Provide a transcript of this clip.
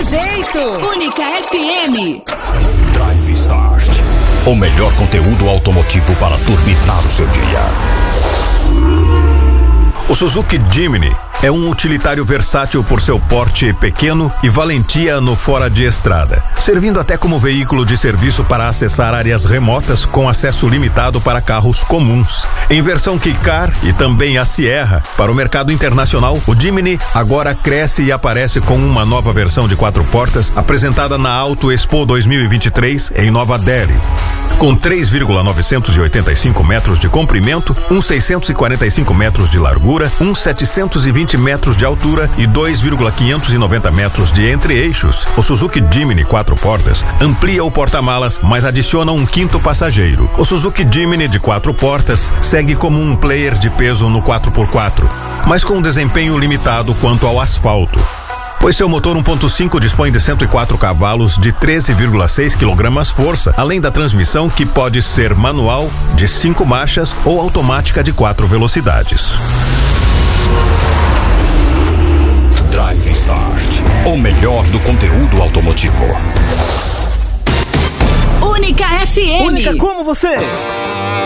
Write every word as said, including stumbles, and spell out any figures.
jeito. Única F M. Drive Start. O melhor conteúdo automotivo para turbinar o seu dia. O Suzuki Jimny é um utilitário versátil por seu porte pequeno e valentia no fora de estrada, servindo até como veículo de serviço para acessar áreas remotas com acesso limitado para carros comuns. Em versão Kei-Car e também a Sierra, para o mercado internacional, o Jimny agora cresce e aparece com uma nova versão de quatro portas apresentada na Auto Expo dois mil e vinte e três em Nova Delhi. Com três vírgula novecentos e oitenta e cinco metros de comprimento, um seiscentos e quarenta e cinco metros de largura, um setecentos e vinte metros de altura e dois vírgula quinhentos e noventa metros de entre-eixos, o Suzuki Jimny quatro portas amplia o porta-malas, mas adiciona um quinto passageiro. O Suzuki Jimny de quatro portas segue como um player de peso no quatro por quatro, mas com um desempenho limitado quanto ao asfalto, pois seu motor um ponto cinco dispõe de cento e quatro cavalos de treze vírgula seis quilogramas-força, além da transmissão que pode ser manual de cinco marchas ou automática de quatro velocidades. Drive Start. O melhor do conteúdo automotivo. Única F M. Única como você.